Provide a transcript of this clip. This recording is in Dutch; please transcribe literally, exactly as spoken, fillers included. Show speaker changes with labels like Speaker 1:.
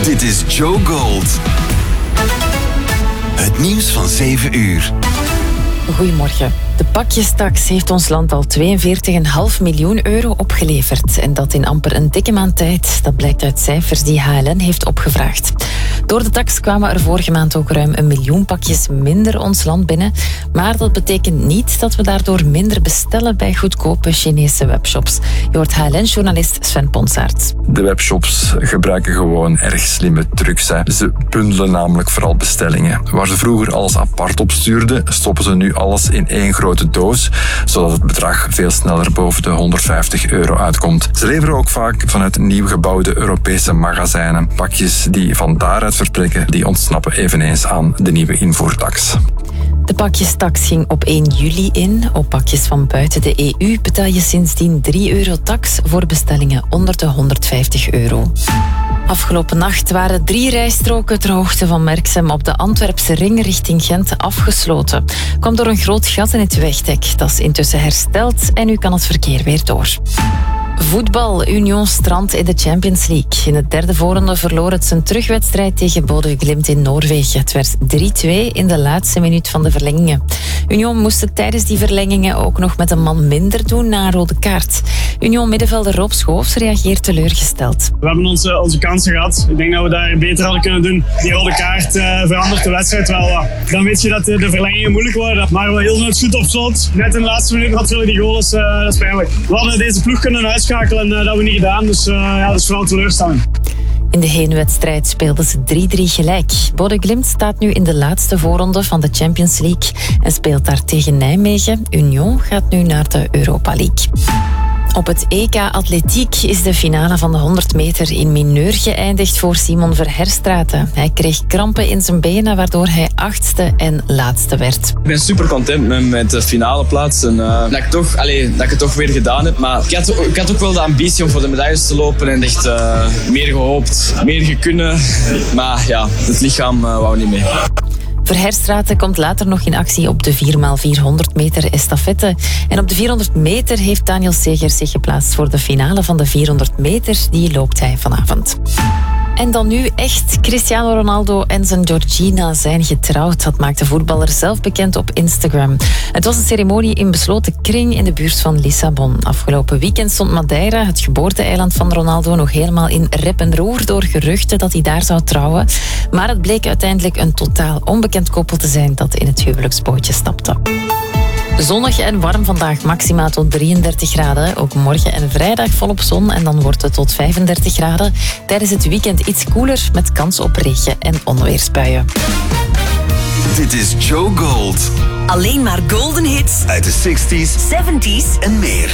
Speaker 1: Dit is Joe Gold. Het nieuws van zeven uur.
Speaker 2: Goedemorgen. De pakjestaks heeft ons land al tweeënveertig komma vijf miljoen euro opgeleverd. En dat in amper een dikke maand tijd. Dat blijkt uit cijfers die H L N heeft opgevraagd. Door de tax kwamen er vorige maand ook ruim een miljoen pakjes minder ons land binnen. Maar dat betekent niet dat we daardoor minder bestellen bij goedkope Chinese webshops. Je hoort H L N-journalist Sven Ponsaert.
Speaker 3: De webshops gebruiken gewoon erg slimme trucs. Hè. Ze bundelen namelijk vooral bestellingen. Waar ze vroeger alles apart opstuurden, stoppen ze nu alles in één grote doos, zodat het bedrag veel sneller boven de honderdvijftig euro uitkomt. Ze leveren ook vaak vanuit nieuw gebouwde Europese magazijnen. Pakjes die van daaruit vertrekken, die ontsnappen eveneens aan de nieuwe invoertax.
Speaker 2: De pakjestaks ging op één juli in. Op pakjes van buiten de E U betaal je sindsdien drie euro tax voor bestellingen onder de honderdvijftig euro. Afgelopen nacht waren drie rijstroken ter hoogte van Merksem op de Antwerpse ring richting Gent afgesloten. Kwam door een groot gat in het wegdek. Dat is intussen hersteld en nu kan het verkeer weer door. Voetbal. Union strandt in de Champions League. In de derde voorronde verloor het zijn terugwedstrijd tegen Bodø Glimt in Noorwegen. Het werd drie twee in de laatste minuut van de verlengingen. Union moest het tijdens die verlengingen ook nog met een man minder doen na een rode kaart. Union middenvelder Rob Schoofs reageert teleurgesteld.
Speaker 4: We hebben onze, onze kansen gehad. Ik denk dat we daar beter hadden kunnen doen. Die rode kaart uh, verandert de wedstrijd wel wat. Dan weet je dat de, de verlengingen moeilijk worden. Maar we heel het goed op slot. Net in de laatste minuut natuurlijk die goal is, uh, dat is pijnlijk. We hadden deze ploeg kunnen uitschakelen en uh, dat hebben we niet gedaan. Dus uh, ja, dat is vooral teleurstelling.
Speaker 2: In de heenwedstrijd speelden ze drie drie gelijk. Bodø Glimt staat nu in de laatste voorronde van de Champions League en speelt daar tegen Nijmegen. Union gaat nu naar de Europa League. Op het E K Atletiek is de finale van de honderd meter in mineur geëindigd voor Simon Verherstraeten. Hij kreeg krampen in zijn benen, waardoor hij achtste en laatste werd.
Speaker 5: Ik ben super content met, met de finale plaats en uh, dat, ik toch, allez, dat ik het toch weer gedaan heb. Maar ik had, ik had ook wel de ambitie om voor de medailles te lopen en echt uh, meer gehoopt, meer gekunnen. Maar ja, het lichaam uh, wou niet mee.
Speaker 2: Verherstraeten komt later nog in actie op de vier bij vierhonderd meter estafette. En op de vierhonderd meter heeft Daniel Segers zich geplaatst voor de finale van de vierhonderd meter. Die loopt hij vanavond. En dan nu echt. Cristiano Ronaldo en zijn Georgina zijn getrouwd. Dat maakt de voetballer zelf bekend op Instagram. Het was een ceremonie in besloten kring in de buurt van Lissabon. Afgelopen weekend stond Madeira, het geboorteeiland van Ronaldo, nog helemaal in rep en roer door geruchten dat hij daar zou trouwen. Maar het bleek uiteindelijk een totaal onbekend koppel te zijn dat in het huwelijksbootje stapte. Zonnig en warm vandaag, maximaal tot drieëndertig graden. Ook morgen en vrijdag volop zon en dan wordt het tot vijfendertig graden. Tijdens het weekend iets koeler met kans op regen- en onweersbuien.
Speaker 1: Dit is Joe Gold.
Speaker 6: Alleen maar golden hits
Speaker 1: Uit de zestig's,
Speaker 6: zeventig's
Speaker 1: en meer.